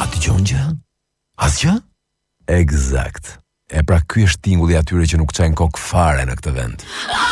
dëgjon gjë? Asgjë? Eksakt. E pra ky është tingulli atyre që nuk çajnë kokë fare në këtë vend.